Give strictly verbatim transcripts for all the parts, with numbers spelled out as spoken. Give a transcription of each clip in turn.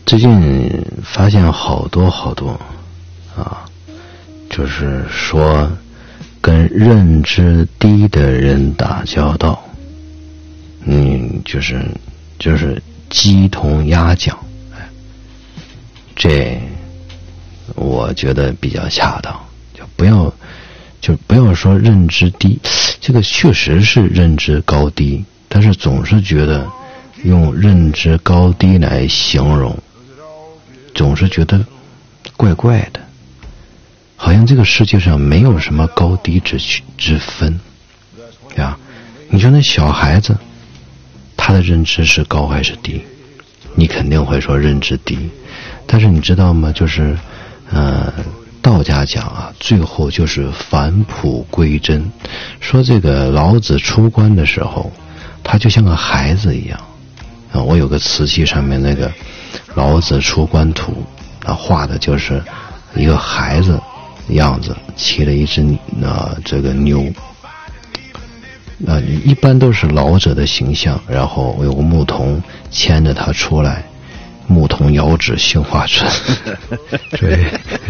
最近发现好多好多啊，就是说跟认知低的人打交道，嗯，就是就是鸡同鸭讲，哎，这我觉得比较恰当，就不要就不要说认知低，这个确实是认知高低，但是总是觉得用认知高低来形容，总是觉得怪怪的，好像这个世界上没有什么高低之之分呀。你说那小孩子他的认知是高还是低，你肯定会说认知低，但是你知道吗，就是呃道家讲啊，最后就是返璞归真，说这个老子出关的时候他就像个孩子一样啊。我有个瓷器上面那个老子出关图啊，画的就是一个孩子样子，骑了一只啊这个牛啊，一般都是老者的形象，然后有个牧童牵着他出来，牧童遥指杏花村对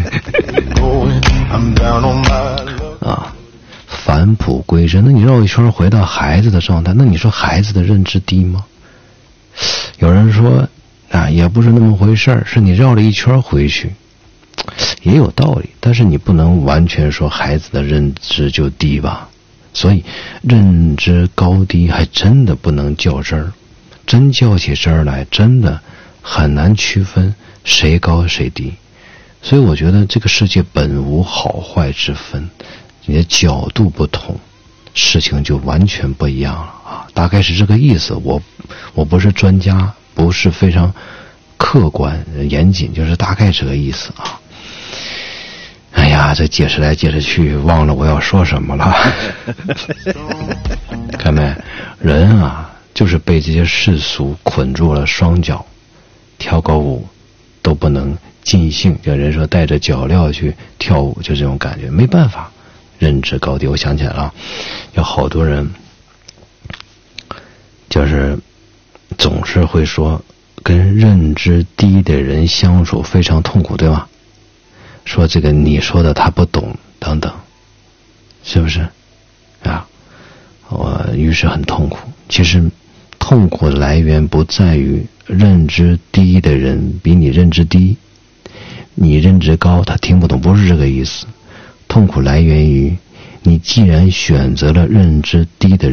啊，返璞归真。那你绕一圈回到孩子的状态，那你说孩子的认知低吗？有人说啊，也不是那么回事儿，是你绕了一圈回去，也有道理，但是你不能完全说孩子的认知就低吧。所以认知高低还真的不能较真儿，真较起真儿来，真的很难区分谁高谁低。所以我觉得这个世界本无好坏之分，你的角度不同，事情就完全不一样了啊！大概是这个意思。我我不是专家，不是非常客观严谨，就是大概这个意思啊。哎呀，这解释来解释去，忘了我要说什么了。看没，人啊，就是被这些世俗捆住了双脚，跳个舞都不能尽兴。有人说带着脚镣去跳舞，就这种感觉，没办法。认知高低，我想起来了，有好多人就是总是会说跟认知低的人相处非常痛苦，对吗？说这个你说的他不懂等等，是不是啊？我于是很痛苦。其实痛苦的来源不在于认知低的人比你认知低，你认知高他听不懂，不是这个意思。痛苦来源于你既然选择了认知低的人